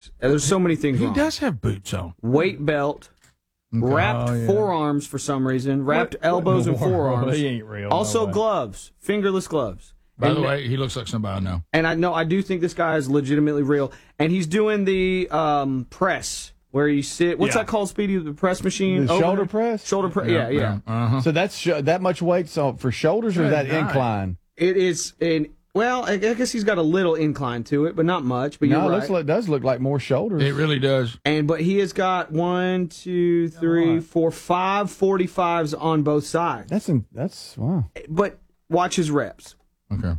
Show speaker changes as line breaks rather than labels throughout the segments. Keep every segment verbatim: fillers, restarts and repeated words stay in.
boots. Uh, There's so many things
He
wrong.
does have boots on.
Weight belt, wrapped
Oh, yeah.
forearms for some reason, wrapped
What-
elbows
what
and
in the world?
forearms.
He ain't real,
Also
no way.
gloves, fingerless gloves.
By
and,
the way, he looks like somebody I know.
and I know I do think this guy is legitimately real. And he's doing the um, press where you sit. What's
Yeah.
that called, Speedy? The press machine?
The
over
shoulder
there?
press?
Shoulder press. Yeah, yeah.
Uh-huh.
So that's sh- that much weight so for shoulders or is that
Good night.
incline?
It is an well. I I guess he's got a little incline to it, but not much. But
No,
you're
it
right.
looks like, it does look like more shoulders.
It really does.
And but he has got one, two, three, four, five forty-fives on both sides.
That's in, that's wow.
But watch his reps,
Okay.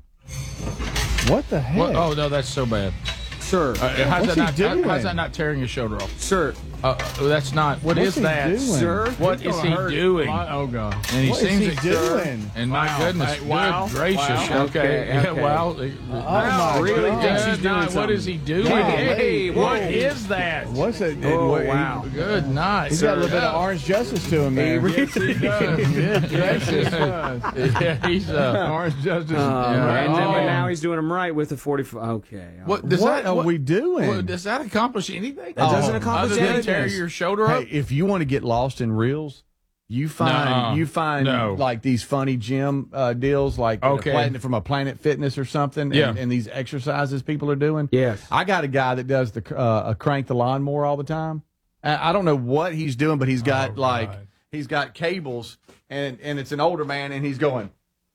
What the heck?
What? Oh, no, that's so bad.
sir.
Uh, how's,
What's
that
he
not, how-
doing?
how's that not tearing his shoulder off?
Sir,
Uh, uh, that's not. What
What's
is
he
that,
doing?
sir.
What is he doing?
Oh, God.
And he
What is
seems
he
ex-
doing?
And my
Wow.
goodness,
Hey, wow.
good gracious.
Wow.
Okay.
Okay,
Yeah,
okay.
wow.
my
really
God.
thinks he's
Good
doing
night. What
something.
is he doing?
Hey,
what
whoa.
is that?
What's it?
Oh,
what- he-
wow.
Good night.
He's got a little bit of orange justice to him there.
Yes, he does. Good gracious. Yeah, he's uh,
Orange Justice.
Uh,
Yeah.
and then, but
Oh.
now he's doing them right with the forty-five. Okay.
what does
What
that?
are
what,
we doing?
what- does that accomplish anything?
That doesn't
Oh,
accomplish
Other than
anything.
tear your shoulder
Hey,
up.
if you want to get lost in reels, you find
Nuh-uh.
you find
No.
like these funny gym uh, deals, like
Okay.
uh, Planet, from a Planet Fitness or something,
Yeah.
and, and these exercises people are doing.
Yes.
I got a guy that does the uh, uh, crank the lawnmower all the time. I I don't know what he's doing, but he's got
Oh,
like
God.
he's got cables, and and it's an older man, and he's going.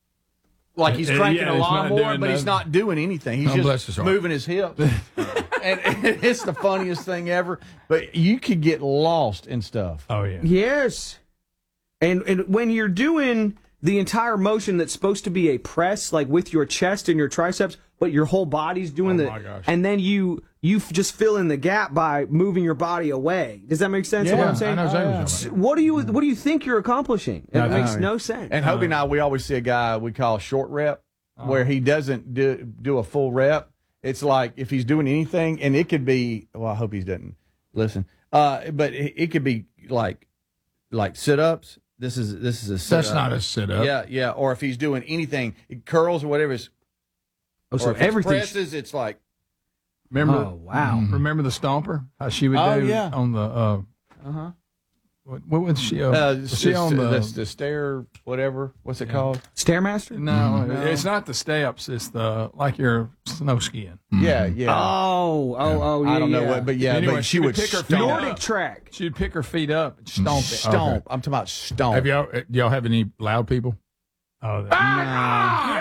Like he's
Uh, yeah,
cranking a
he's not
lawnmower,
doing
but he's
nothing.
not doing anything. He's
Oh, bless
just
his heart.
moving his hips, and, and it's the funniest thing ever. But you could get lost in stuff.
Oh, yeah.
Yes. And and when you're doing the entire motion that's supposed to be a press, like with your chest and your triceps, but your whole body's doing
Oh,
the,
my gosh.
and then you you f- just fill in the gap by moving your body away. Does that make sense? of what
Yeah,
I'm saying?
I know exactly what you're talking about.
What do you what do you think you're accomplishing? It
I
makes
know.
no sense.
And Hobie and I, we always see a guy we call short rep, where he doesn't do do a full rep. It's like if he's doing anything, and it could be. Well, I hope he doesn't listen. Uh, but it, it could be like like sit ups. This is this is a sit
That's not a sit up.
Yeah, yeah. Or if he's doing anything, curls or whatever. It's,
oh, so
or if it's
everything.
presses, it's like
Remember,
Oh wow.
remember the Stomper? How she would
Oh,
do
yeah.
on the. Uh,
Uh-huh.
what, what was she? Uh,
uh,
was she
the,
on the.
the, the stair, whatever. What's it called?
Stairmaster?
no, it's not the steps. It's the like you're snow skiing.
Yeah, yeah.
Oh, oh, oh, yeah.
I don't know
yeah.
what, but yeah,
Anyway,
but
she
she
would
would
pick her
stomp.
feet
Nordic
up.
track.
She'd pick her feet up and stomp it.
Stomp. I'm talking about stomp.
Have y'all uh, y'all have any loud people?
Oh, that,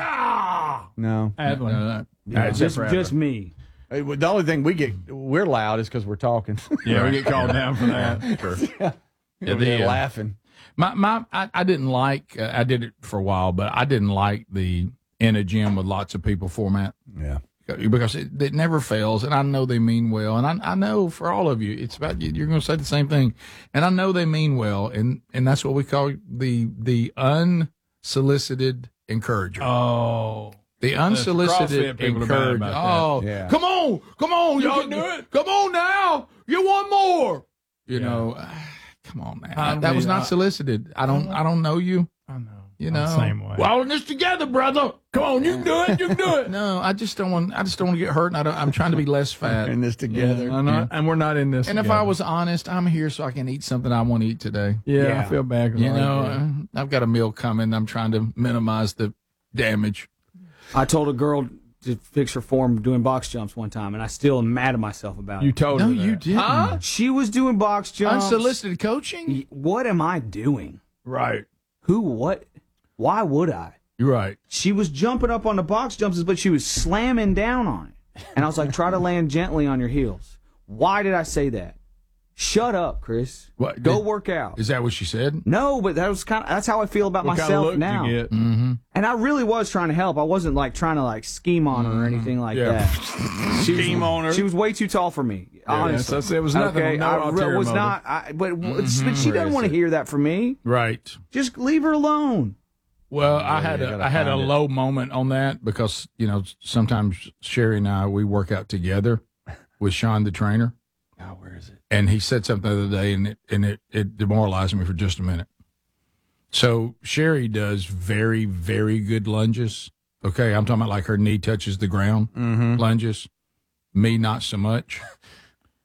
No.
Adlin.
No, no.
Yeah,
Just,
except for
just me.
Hey, well, The only thing we get, we're loud is because we're talking.
Yeah, we get called down for that.
Yeah,
They're
the, uh,
laughing.
My my I, I didn't like uh, I did it for a while, but I didn't like the in a gym with lots of people format
Yeah.
because it, it never fails, and I know they mean well, and I I know for all of you, it's about you, you're going to say the same thing, and I know they mean well, and and that's what we call the the unsolicited encourager.
Oh.
The unsolicited
CrossFit people are bad
encourager.
about that.
Oh,
Yeah.
come on, come on, y'all
can do it.
Come on now, you want more? You
Yeah.
know, ah, come on, man.
I
that was
mean,
not
I-
solicited. I don't, I don't know you.
I know.
You
I'm
know,
the same way.
We're all in this together, brother. Come on, you can do it. You can do it. No, I just don't want. I just don't want to get hurt, and I don't, I'm trying to be less fat.
In this together.
I'm not- and we're not in this.
And if
together.
I was honest, I'm here so I can eat something I want to eat today.
yeah,
Yeah.
I feel bad. 'cause
You
I
know,
like that.
uh, I've got a meal coming. I'm trying to minimize the damage.
I told a girl to fix her form doing box jumps one time, and I still am mad at myself about
you
it.
told
No,
her
you
that.
didn't.
Huh? She was doing box jumps.
Unsolicited coaching.
Y- What am I doing?
Right.
Who? What? Why would I?
You're right.
She was jumping up on the box jumps, but she was slamming down on it. And I was like, try to land gently on your heels. Why did I say that? Shut up, Chris.
What,
Go
did-
work out.
Is that what she said?
No, but that was kind of that's how I feel about
What kind of
myself
look
now.
did you get?
Mm-hmm.
And I really was trying to help. I wasn't like trying to like scheme on her or anything like
Yeah.
that. She
Scheme
was,
on her.
She was way too tall for me.
Yes,
Honestly,
that's- it was nothing-
Okay,
no
I re-
ulterior
was
motive.
not. I, but but she
Where
doesn't
is
want to
it?
hear that from me.
Right.
Just leave her alone.
Well, I had
you
a
gotta
I had a
find it.
low moment on that because you know sometimes Sherry and I we work out together with Sean the trainer,
Oh, where is it?
and he said something the other day, and it and it, it demoralized me for just a minute. So Sherry does very very good lunges. Okay, I'm talking about like her knee touches the ground
Mm-hmm.
lunges. Me not so much.